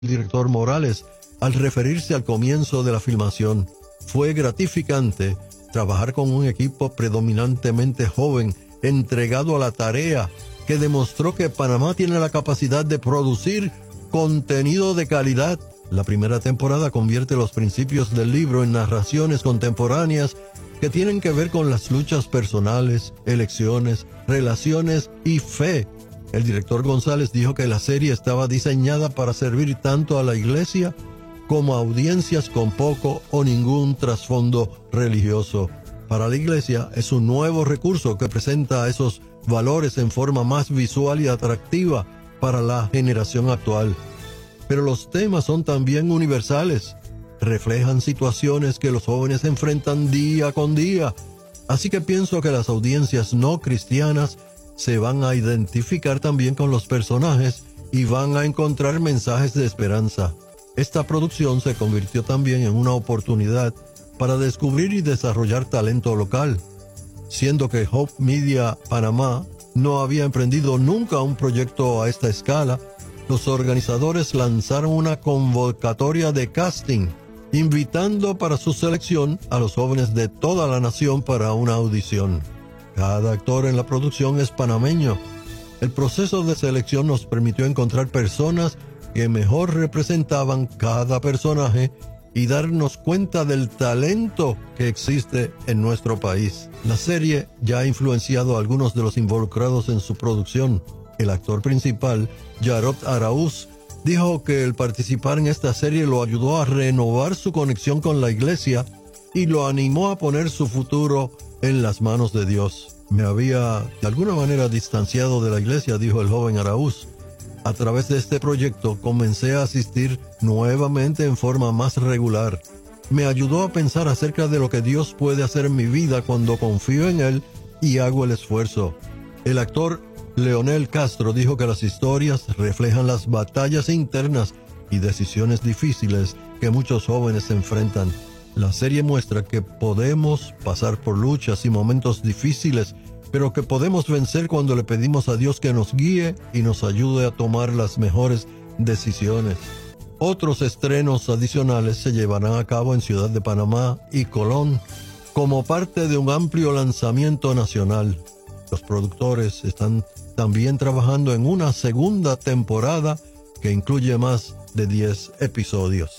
el director Morales al referirse al comienzo de la filmación. Fue gratificante trabajar con un equipo predominantemente joven, entregado a la tarea, que demostró que Panamá tiene la capacidad de producir contenido de calidad. La primera temporada convierte los principios del libro en narraciones contemporáneas que tienen que ver con las luchas personales, elecciones, relaciones y fe. El director González dijo que la serie estaba diseñada para servir tanto a la iglesia como a audiencias con poco o ningún trasfondo religioso. Para la iglesia es un nuevo recurso que presenta esos valores en forma más visual y atractiva para la generación actual. Pero los temas son también universales. Reflejan situaciones que los jóvenes enfrentan día con día. Así que pienso que las audiencias no cristianas se van a identificar también con los personajes y van a encontrar mensajes de esperanza. Esta producción se convirtió también en una oportunidad para descubrir y desarrollar talento local, siendo que Hope Media Panamá no había emprendido nunca un proyecto a esta escala. Los organizadores lanzaron una convocatoria de casting, invitando para su selección a los jóvenes de toda la nación para una audición. Cada actor en la producción es panameño. El proceso de selección nos permitió encontrar personas que mejor representaban cada personaje y darnos cuenta del talento que existe en nuestro país. La serie ya ha influenciado a algunos de los involucrados en su producción. El actor principal, Yarod Araúz, dijo que el participar en esta serie lo ayudó a renovar su conexión con la iglesia y lo animó a poner su futuro en las manos de Dios. Me había de alguna manera distanciado de la iglesia, dijo el joven Araúz. A través de este proyecto comencé a asistir nuevamente en forma más regular. Me ayudó a pensar acerca de lo que Dios puede hacer en mi vida cuando confío en Él y hago el esfuerzo. El actor Leonel Castro dijo que las historias reflejan las batallas internas y decisiones difíciles que muchos jóvenes enfrentan. La serie muestra que podemos pasar por luchas y momentos difíciles, pero que podemos vencer cuando le pedimos a Dios que nos guíe y nos ayude a tomar las mejores decisiones. Otros estrenos adicionales se llevarán a cabo en Ciudad de Panamá y Colón como parte de un amplio lanzamiento nacional. Los productores están también trabajando en una segunda temporada que incluye más de 10 episodios.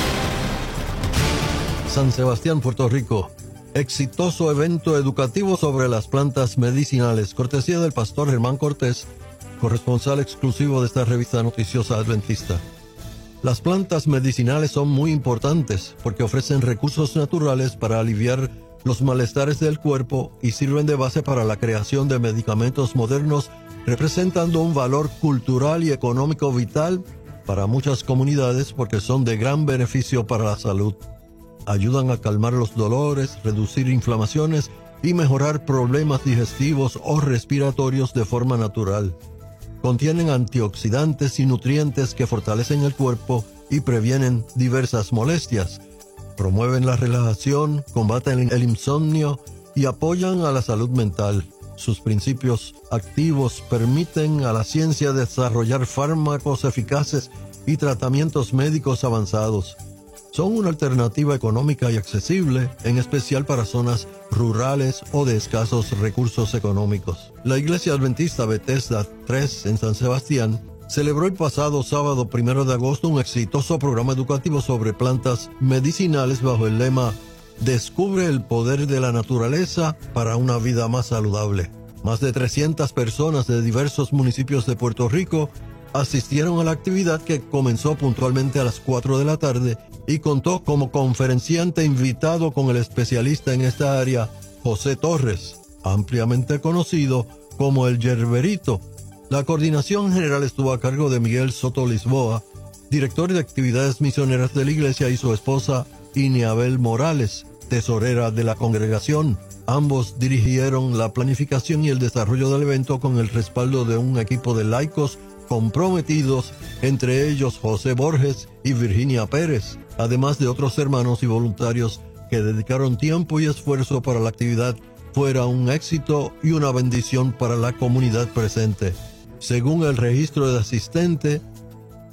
San Sebastián, Puerto Rico. Exitoso evento educativo sobre las plantas medicinales, cortesía del pastor Germán Cortés, corresponsal exclusivo de esta revista noticiosa adventista. Las plantas medicinales son muy importantes porque ofrecen recursos naturales para aliviar los malestares del cuerpo y sirven de base para la creación de medicamentos modernos, representando un valor cultural y económico vital para muchas comunidades porque son de gran beneficio para la salud. Ayudan a calmar los dolores, reducir inflamaciones y mejorar problemas digestivos o respiratorios de forma natural. Contienen antioxidantes y nutrientes que fortalecen el cuerpo y previenen diversas molestias. Promueven la relajación, combaten el insomnio y apoyan a la salud mental. Sus principios activos permiten a la ciencia desarrollar fármacos eficaces y tratamientos médicos avanzados. Son una alternativa económica y accesible, en especial para zonas rurales o de escasos recursos económicos. La Iglesia Adventista Bethesda 3 en San Sebastián celebró el pasado sábado 1 de agosto un exitoso programa educativo sobre plantas medicinales bajo el lema Descubre el poder de la naturaleza para una vida más saludable. Más de 300 personas de diversos municipios de Puerto Rico asistieron a la actividad que comenzó puntualmente a las 4 de la tarde y contó como conferenciante invitado con el especialista en esta área, José Torres, ampliamente conocido como el Yerberito. La coordinación general estuvo a cargo de Miguel Soto Lisboa, director de actividades misioneras de la iglesia, y su esposa Ineabel Morales, tesorera de la congregación. Ambos dirigieron la planificación y el desarrollo del evento con el respaldo de un equipo de laicos comprometidos, entre ellos José Borges y Virginia Pérez, además de otros hermanos y voluntarios que dedicaron tiempo y esfuerzo para la actividad fuera un éxito y una bendición para la comunidad presente. Según el registro de asistente,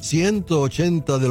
180 de